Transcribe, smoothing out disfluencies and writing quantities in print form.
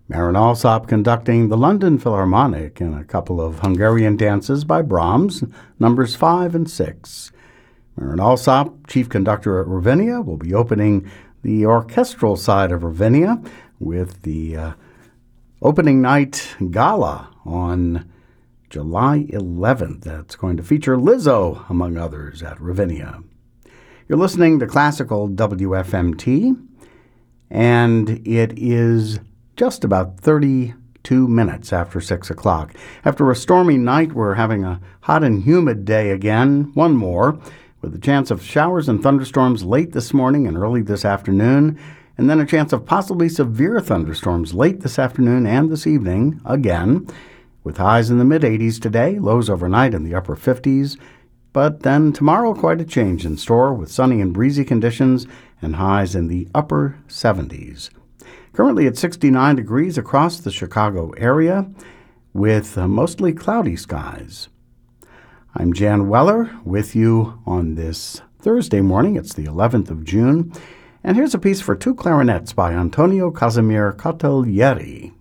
Marin Alsop conducting the London Philharmonic in a couple of Hungarian dances by Brahms, numbers 5 and 6. Marin Alsop, chief conductor at Ravinia, will be opening the orchestral side of Ravinia with the opening night gala on July 11th. That's going to feature Lizzo, among others, at Ravinia. You're listening to Classical WFMT, and it is just about 32 minutes after 6 o'clock. After a stormy night, we're having a hot and humid day again, one more, with a chance of showers and thunderstorms late this morning and early this afternoon, and then a chance of possibly severe thunderstorms late this afternoon and this evening again, with highs in the mid-80s today, lows overnight in the upper 50s, but then tomorrow quite a change in store with sunny and breezy conditions and highs in the upper 70s. Currently at 69 degrees across the Chicago area with mostly cloudy skies. I'm Jan Weller with you on this Thursday morning. It's the 11th of June. And here's a piece for two clarinets by Antonio Casimir Cotalieri.